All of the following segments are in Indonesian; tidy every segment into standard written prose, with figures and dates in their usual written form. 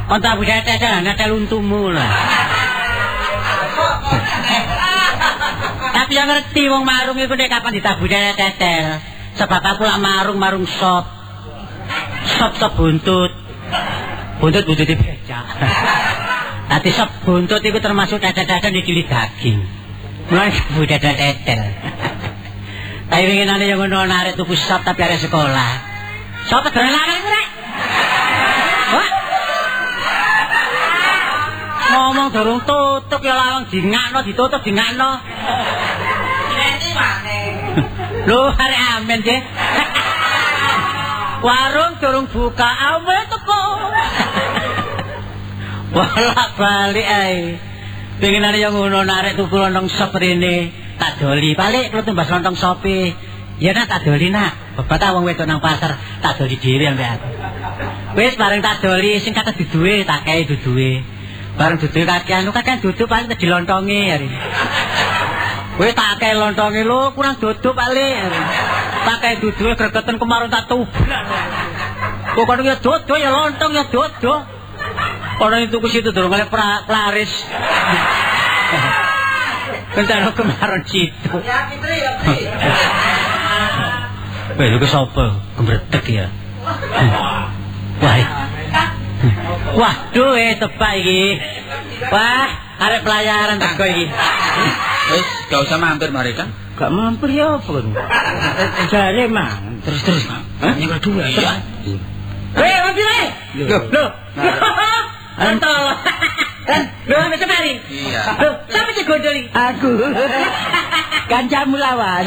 Kon tak budaya tetel netel untumu lah. Tapi yang ngerti wong marung iku nek kapan ditabudaya tetel. Sebab aku lak marung sop. Sop buntut. Buntut becak. Dadi sop buntut iku termasuk tetel-tetel dikili daging. Mulai budaya tetel. Tapi winginane yang ngono arek tuku sop tapi arek sekolah. Sop kedene larang iku rek. Wah. Ngomong durung tutup ya lawang dingakno ditutup dingakno. Iki maneh. Lho arek amen nggih. Warung durung buka awe teko. Bolak-balik ae. Pengenane yo ngono arek tuku lontong sop rene tak doli. Balik klo tumbas lontong sope. Ya nak tak doli nak. Bapak wong wedok nang pasar tak doli dhewe ambek aku. Wis bareng tak doli sing kate duduhe tak kei duduhe. Bareng duduhe kakean duduk paling dilontongi hari. Wis tak kei lontongi lho kurang duduk paling. Tak kei duduhe gregeten kemarin tak tubrak. Pokoke ya duduk ya lontong ya duduk. Orang itu ke situ durung oleh pelaris. Kencana kemarin situ. Ya Fitri. Wah, itu sapa? Gembretek ya. Wah. Waduh, tebak iki. Wah, arek pelayaran teko iki. Wis, gak usah mampir mari kan. Gak mampir ya apa kan? Jare mang, terus. Hah? Yang kedua. Mampir ae. Loh. Antol. Lho sampe semari. Iya. Lho, sampe sing gondoli? Aku. Kancamu lawan.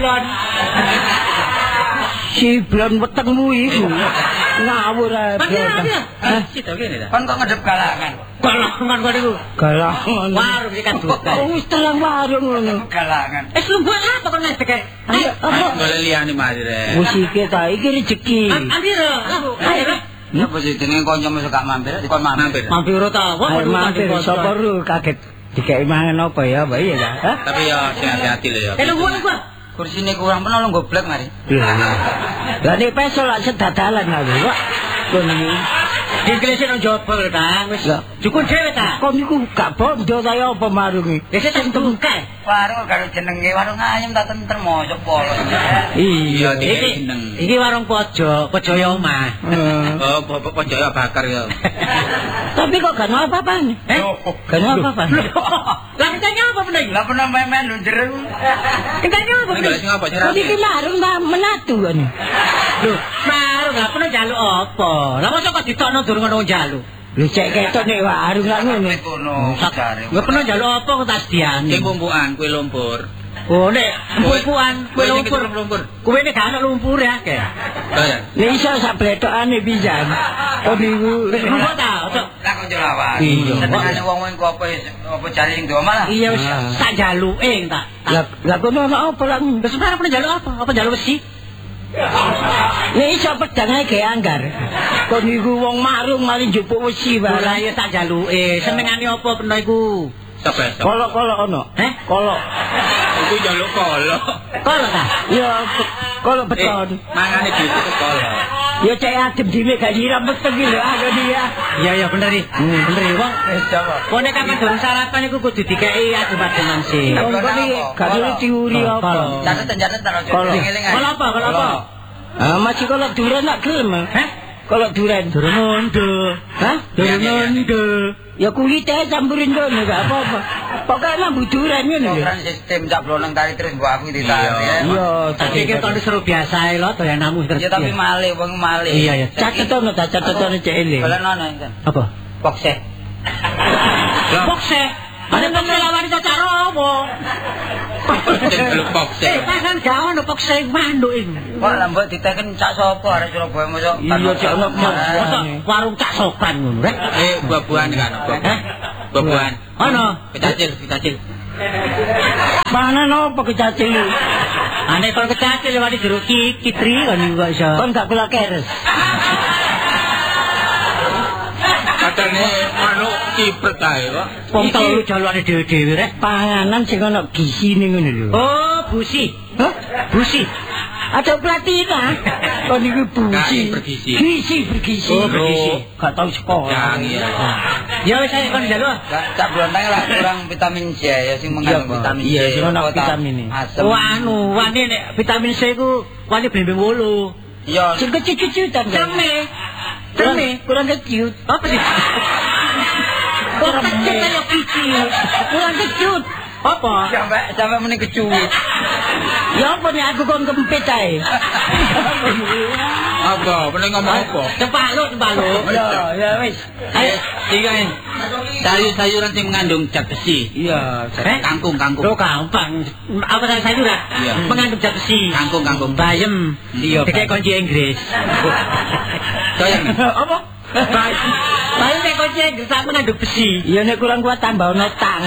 Siblon wetengmu iku. Ngawur ae. Hah? Situ kene ta. Kon kok ngedep galangan. Galangan kok niku. Galangan. Warung iki kan duka. Wis telang warung ngono. Galangan. Lumbuh apa kok ngedek ae? Ayo, golek liyane mari rek. Musike ta iki rezeki. Ampiro. Ayo. Apa sih jenenge kancamu suka mampir, dikon mampir. Mampir ta. Wah, mampir sapa ru kaget dikek mangan apa ya, Mbak ya. Tapi ya hati-hati lho ya. Lumbuh gua. Kursine kurang peno lho goblok mari. Lah nek peso lak sedadalan aku, Pak. Kon iki diklesi nang jobol Kang, wis. Cukup dhewe ta. Kon niku gak bondo saya apa marungi. Wis sing tungkae. Warung karo jenenge warung ayam tak tentrem mojok polos. Iya, iki jeneng. Iki warung pojok omah. Oh, pojok ya bakar ya. Tapi kok gak ono apa-apane? Gak ono apa-apane. Lah kitanya apa bener? Lah pernah main lho jero. Kitanya apa bener? Sing apa nyerah? Iki marung menatu kan. Lho, marung gak pernah njaluk apa. Lah mosok kok ditokno durung ono njaluk. Lho cek ketok nek warung lak ngono. Gak pernah njaluk apa kok tas diane. Sing pumpukan kue lumpur. Oh nek pumpukan kue lumpur. Kue nek gak ono lumpur ya akeh. Ya. Nek iso sak bletokane pisan. Kok niku Lumpur ta? Lah kok jelawan. Senengane wong-wong kok apa jare ning omah lah. Iya wis sak jaluke tak. Lah kono ana apa lak? Wis arep njaluk apa? Apa njaluk wesi? Nek iso pedang ae ge anggar. Kok niku wong marung mari njupuk wesi wae. Lah ya tak jaluke. Senengane apa peno iku? Sebes. Kolok ono. Heh? Kolok. Iku njaluk kolok. Kolok ta? Ya kolok beton. Mangane diiku kolok. Ya cek adem dhewe gak nyiram meteng iki lho aku dia. Iya bener iki. Bener iki wong. Wis coba. Kok nek kapan durung sarapan iku kudu dikeki adem-ademan sih. Wong kok iki gak dulu diuri apa. Catet aja. Eling-eling ae. Kolok apa? Ah masih kolok duren nak gelem. Hah? Kolok duren. Durung ngondo. Hah? Durung ngondo. Ya kuwi teh campurin kono gak apa-apa. Pokoke mah buduran ngono lho. Program sistem cablonang tari terus mbok aku ditarik. Iya, Tapi iki kon seru biasa ae lho doyanamu terus. Ya tapi malih wong malih. Iya. Catetono ta catetone cek ele. Balen ono enten. Apa? Pokse. Pokse. Ada pengelawan itu cara apa? Pokse. Kan gak ono pokse manduk iku. Kok lambok diteken cak sapa arek Surabaya mosok. Iya cek ono Warung Cak Sopran ngono rek. Buah-buahan kan apa? Buah-buahan. Ono. Kecacil. Mana nopo kecacil. Ane kalau kecacil wani jeruk kitri kan iku kok iso. Kon gak kula keres. Katane anu cipret ae kok. Wong telu jalukane dhewe-dhewe rek. Panganan sing ono gisine ngono lho. Oh, busi. Hah? Busi. Ada platina. Kon niku buji. Bergizi. Oh, bergizi. Gak tau sekolah. Ya wis ae kon njaluk. Cak blontang lah kurang vitamin C ya sing mengandung vitamin C. Iya, sing ono vitamin. Oh wani nek vitamin C ku wani blimbing wulu. Iya. Sing kecut-cucutan. Ceme. Kurang kecut. Apa sih? Kurang kecut. Kurang kecut. Apa? Sampai meni kecuwit. Ya apa nek aku kon kempit ae. Apa? Pengen ngomong apa? Cepaluk. Ya wis. Ayo, tiga sayur-sayuran yang mengandung zat besi. Iya, Kangkung. Lo gampang. Apa sayuran? Iya. Mengandung zat besi. Kangkung. Bayem. Iya. Kayak kunci Inggris. Doyan. Apa? Bayem kayak kunci Inggris tak mengandung besi. Ya nek kurang kuat tambah ono tang.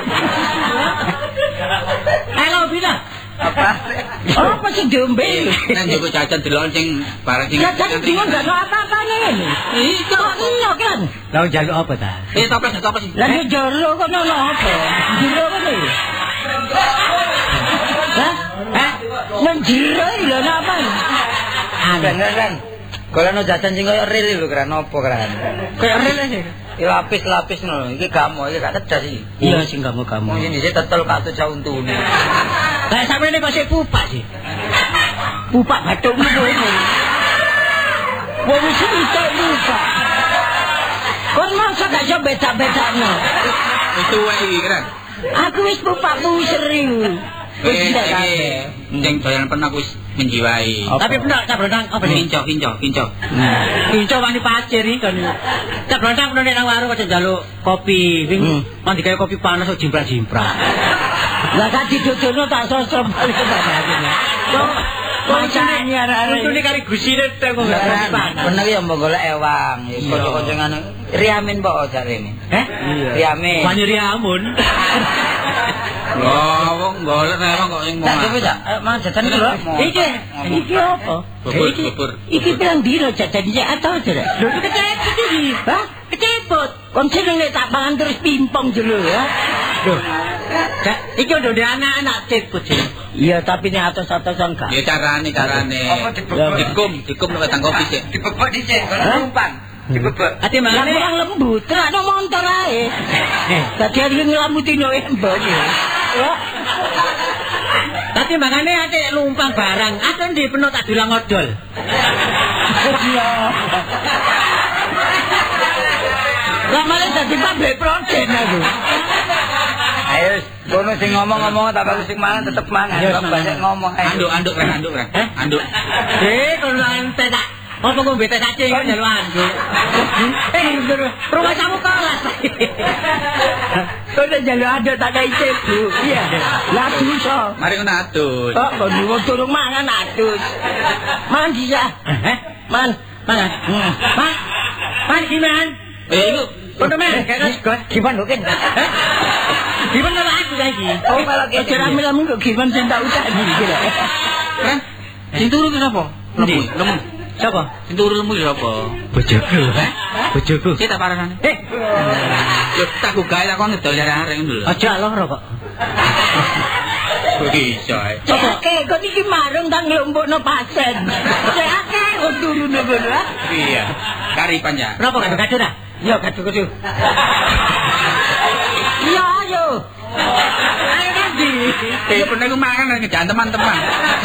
Halo Bina. Apa sih diombe? Nang joko jajan delok sing barang sing. Jajan dhewe gak ono apa-apane ngene. Iki kok kan. Lah njaluk apa ta? Toples. Lah yo jero kok ono apa? Jero kene. Hah? Nang jero lho napa? Beneran. Golekno jajan sing koyo ril lho kran opo kran. Kayak rel sih. Lapis ngono. Iki gamo, iki gak tedas iki. Iya sing kamu. Wong iki dhisik tetel katu jauntune. Lah sampeyan kok sik pupak sih. Pupak bathuk ngono. Wong sing iso pupak. Kon masa gak iso beda-bedano. Itu wae iki kran. Aku wis pupakku serius. Iki sing doyan pernah wis menjiwai. Tapi bener cak blondang apa nih? Kinco. Kinco wani pacir iki kan. Cak blondang nek nang warung aja njaluk kopi. Wing mandi kaya kopi panas kok jimprak-jimprak. Lah gak didodono tak sosok balik kepadanya. Kocane arek-arek. Untune kari gusine tek kok gak panas. Bener ya mbok golek ewang. Kanca-kancangan Riamin mbok jarene. Riamin. Wani Riamun. Wong golek ewang kok sing mau. Mang jajan iki lho. Iki apa? Bubur. Iki pirang dino jajan iki atau jere? Lho kecepet iki. Hah? Kecepet. Kon jeneng nek tak pangan terus pimpong jelo ya. Loh. Iki udah ada anak-anak cepet sih. Iya tapi nek atos-atosan gak. Ya carane. Apa dikum nek tang kopi sik. Dibebek dhisik kalau numpang. Dibebek. Ati mangane kurang lembut, terakno montor ae. Dadi ari nglamutino embon ya. Tapi mangane ati numpang barang, aton di penuh tak dulang odol. Iya. Lah malah dadi pabrik proten aku. Ayo, kono sing ngomong-ngomong tak bagus sing mangan tetep mangan. Banyak ngomong ae. Anduk. Anduk. Kono ente tak. Apa kok bete cacing kok njaluk anduk. Rumah kamu kelas. Kok njaluk anduk tak kai cebu. Iya. Lah iso. Mari ngono adus. Kok wong durung mangan adus. Man bisa. Man. Man gimana? Iku kono men, gimana kok? Gimana aku lagi? Oh, malah keceramu kok gimana sing tak utani iki lho. Kan? Sing turu ki sapa? Lemu. Sapa? Sing turu lemu sapa? Bojoku. Bojoku. Sik tak parane. Yo tak gawe tak kon ngedol arek ngono lho. Aja loro kok. Kok iso ae. Oke, kok iki marung tak nglompokno pasien. Oke, kok turune ngono. Iya. Karipan ya. Napa gado-gado ta? Yo gado-gado. Iya, ayo. Ayo nanti. Bener ku mangan nang jangan teman-teman.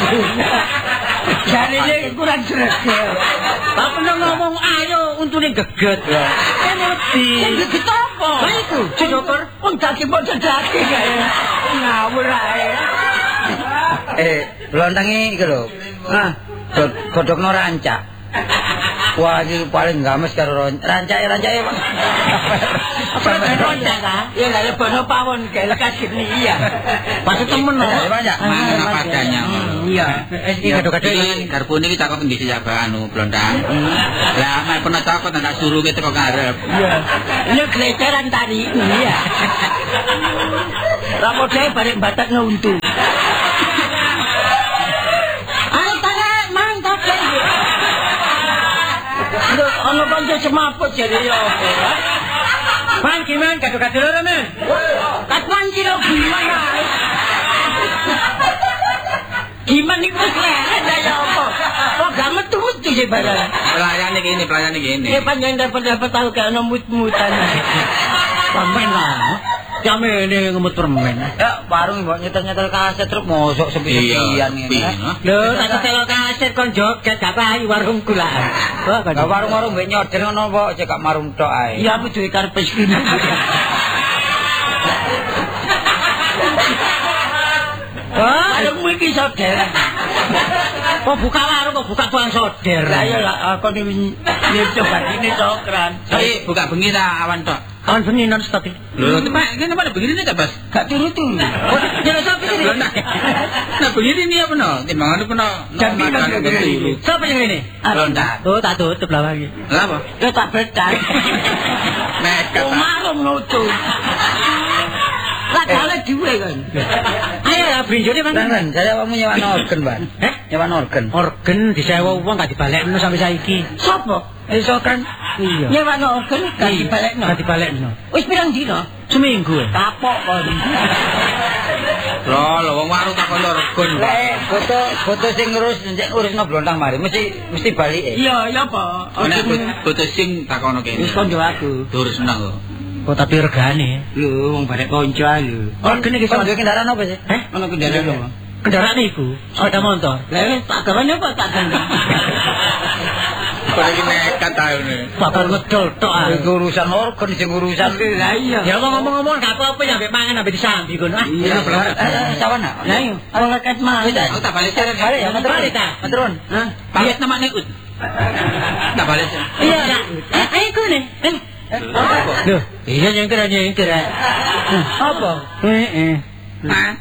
Jarine kurang sreg. Apa ngomong ayo untune geget. Emosi. Geget apa? Lah iku, Joker. Wong daging bocah daging kae. Ngawur ae. Blontange iki lho. Godhogno rancak. Wah, iki paling games karo rancake. Apa rancak ta? Ya lha bono pawon kae lekas gini iya. Pas temen lho. Banyak mangan apa adanya. Iya. Iki gado-gado iki garbone iki takon ngendi sih anu blontang. Lah mek pernah takon tak suruh ke teko ngarep. Iya. Ini gleceran tadi. Iya. Rapot saya balik batak nguntu. Ayo tarik mantap lagi. Ono kanca semaput jadi yo. Man gimana gado-gado lho men? Kapan kilo gimana? Gimana iku leren ya apa? Kok gak metu-metu sih barang. Pelayan iki. Ya panjenengan dapat tahu gak ono mut-mutan. Permen lah. Jamene ngemut permen. Ya warung mbok nyetel-nyetel kaset truk mosok sepi-sepian ngene. Lho, tak setel kaset kon joget gak payu warungku lah. Kok warung-warung mbek nyodel ngono kok cek gak marung tok ae. Iya aku duwe karep segini. Warung iki sodel. Kok buka warung kok buka tukang soder. Lah ya aku ini coba ini cokran. Tapi buka bengi ta awan tok. Awan bengi non stop. Lho, Pak, ngene mana begini nih, Bas? Gak turu-turu. Oh, jangan sampai sini. Nah, begini nih apa no? Timbangan apa no? Jam 5 siapa yang ini? Loncat. Oh, tak tutup lah lagi. Lah apa? Ya tak bedak. Nekat. Marung nutu. Lah kale duwe kan. Ayo lah brinjone Bang. Kan saya kamu nyewa organ, Bang. Nyewa organ. Organ disewa wong gak dibalekno sampai saiki. Sopo? Iso kan? Iya. Nyewa organ gak dibalekno. Gak dibalekno. Wis pirang dina? Seminggu. Kapok kon. Lho, wong warung takon organ. Lek foto sing urusno blontang mari mesti balike. Iya, ya apa? Nek foto sing takono kene. Wis konco aku. Terus seneng kok. Kok tapi regane. Lho, wong barek kanca lho. Organ iki Kon kendaraan apa sih? Ono kendaraan apa? Kendaraan iku, sepeda motor. Lah tak gawane apa tak gandeng. Kok iki nekat ta ngene. Babar ngedol tok ah. Iku urusan organ sing urusan. Lah iya. Ya ngomong-ngomong gak apa-apa ya mbek mangan ambek disambi kono. Ah, iya bener. Sawana. Lah iya. Ora lekat mah. Aku tak balik sare. Ya matur ta. Maturun. Hah? Pamit namane Ut. Tak balik. Iya. Ayo kene. Loh, iya nyengker. Apa? Hah?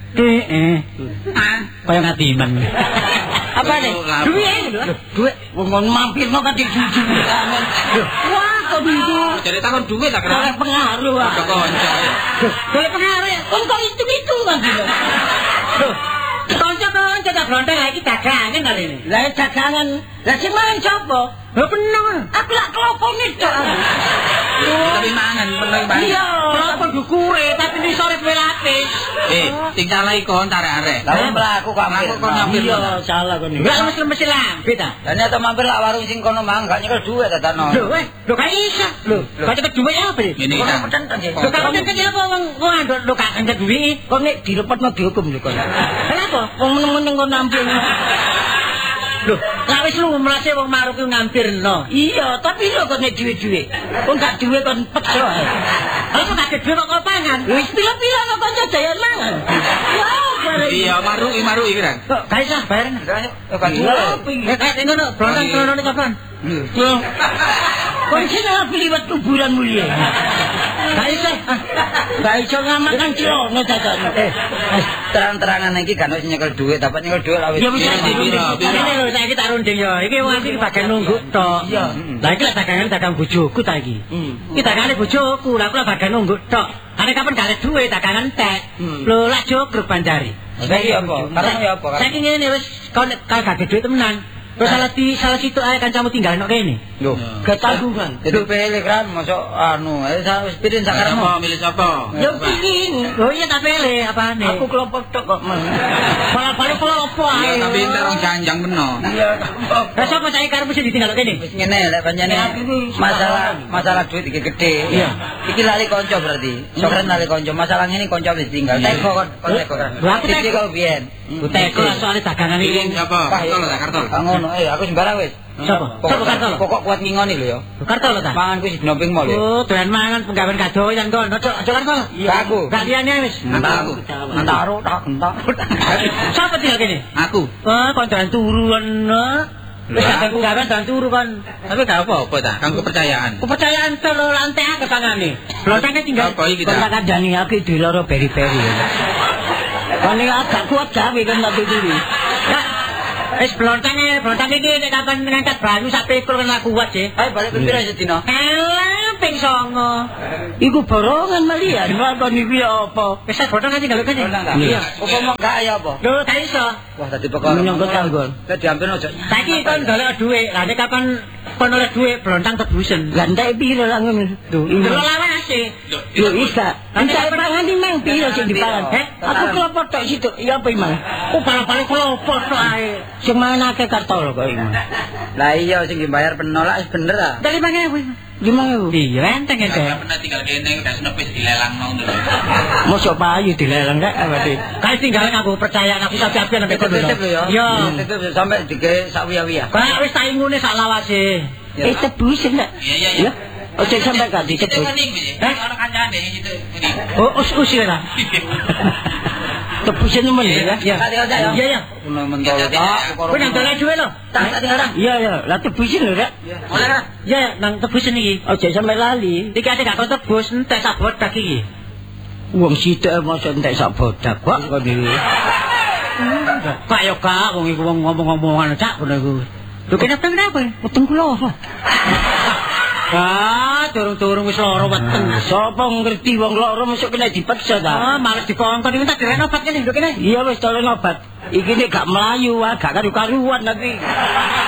Kaya ngatiman. Apa nih? Duit. Wong mampirno kan dijuju. Wah, kok gitu. Jadi takon duit tak kira. Pengaruh. Kanca. Boleh pengaruh ya. Kok hitung-hitung kan. Loh, kanca-kanca tak blontek lagi dagangan kali ini. Lah dagangan. Lah sing mangan sapa? Lho penang. Aku lak kelopone tok. Tapi mangan meneng banget. Iya, Kenapa dukure tapi di sore pelapis. Sing salah iku arek-arek. Lah mlaku kok Aku kok mampir. Iya, salah kon. Enggak mesti lambe ta. Lah nek mampir lak warung sing kono mang gak nyekel duit dadakno. Lho gak iso. Lho, kok cepet duwe apa iki? Ini Kok kan. peten nggih. Lho kok cepet apa wong andok lho gak cepet duwe. Kok nek direpotno dihukum lho kon. Kenapa? Wong meneng-meneng kon nampil. Lho, lak wis lu merasa wong maruk ku ngampirno. Iya, tapi lho kok nek duwe-duwe. Kok gak duwe kon pecah. Aku gak duwe kok pangan. Wis pila-pila kok kanca dayan mangan. Iya, maru iki kan. Kok gak iso bayar. Kok duwe. Ngono, blontang klonone kapan? Lho. Kok sing liwat kuburan mulia. Gak iso. Gak iso ngamakan clono dadakno. Terang-terangan iki gak ono sing nyekel duit, dapat nyekel duit awit. Ya bisa ini lho saiki tak runding ya. Iki wong iki bagian nunggu tok. Iya. Lah iki lek dagang bojoku ta iki. Iki dagangane bojoku, lah aku bagian nunggu tok. Ane kapan gak ada duit dagangan tek. Lho lak jogruk Banjari. Saiki apa? Karena ya apa? Saiki ngene wis kon gak duit temenan. Terus salah situ ae kancamu tinggal nok kene. Lho, ketanggungan. Jadi pilih kan mosok anu, wis pirin sakaremu. Apa milih sapa? Ya pilih. Oh iya tak pilih apane? Aku kelompok tok kok. Pala-pala apa ae. Tapi entar wong janjang beno. Iya. Lah sapa saiki karep mesti ditinggal kene? Wis ngene lek pancene masalah duit iki gede. Iya. Iki lali kanca berarti. Sokren lali kanca. Masalah ngene kanca wis tinggal. Teko kon teko kan. Lha aku teko biyen. Teko soalé dagangan Iki iki. apa? Kartol ta kartol. Ngono, aku sembarang wis. Sapa? Sapa kartol? Pokok kuat ngingoni lho ya. Kartol ta? Mangan kuwi dino ping mall. Oh, doyan mangan penggawean kadoyan kon. Ojo kartol. Iya aku. Gak liyane wis. Aku. Antaro tak entak. Sapa tinggal kene? Aku. Wah, kon doyan turuan. Wis ada penggawean doyan turu kon. Tapi gak apa-apa ta, kan kepercayaan. Kepercayaan telu lantai akeh tangane. Blontangke tinggal. Apa iki ta? Kon tak kandhani aku diloro beri-beri. Kon iki agak kuat gawe kan tak iki. Wis blontang iki nek kapan ngangkat banyu sak pikul kan kuat sih. Ayo balik ke pira sedina? Elah ping 9. Iku borongan malian, lakon iki apa? Wis blontang kan tinggal kene. Iya. Upama gak ayo apa? Lho gak iso. Wah tadi perkara nyongkot tanggul. Lah diambil ojo. Saiki kon golek dhuwit. Lah nek kapan kon oleh dhuwit blontang tebusen. Lah entek pira lah ngono. Tuh, Lho lawas. sih. Yo isa. Encak pangan iki mang piro sing dipangan? Aku kelopot tok situ. Ya apa imang? Oh pala-pala kelopot tok ae. Sing manganake kartol kok imang. Lah iya sing dibayar penolak wis bener ah. 5.000. 5.000. Iya enteng ya. Pernah tinggal kene udah senepis dilelang mau lho. Mosok payu dilelang kak berarti. Kae tinggal aku percaya aku sapi-sapian nek kono. Iya. Tetep sampai dige sak wiya-wiya. Kayak wis tak ingune sak lawase. Tebus enggak? Iya. Ojo sampai gak ditebus. Ono kancane itu. Oh, us lah. Tebusin nemen ya. Iya. Ono mentol tak. Kowe nang dolek dhuwit lho. Tak dengar. Iya. Lah tebusin lho, Rek. Ora. Ya, nang tebusin iki. Ojo sampai lali. Iki ate gak tebus entek sak bodak iki. Wong sithik mosok entek sak bodak kok ngene. Kak yo kak wong iku wong ngomong-ngomongan cak ngono iku. Lho kenapa? Weteng kula apa? Turung-turung wis lara weteng. Sapa ngerti wong lara mosok kena dipeksa ta? Malah dikongkon iki tak direk obat kene lho kene. Iya wis tolong obat. Iki nek gak melayu gak karu-karuan nanti.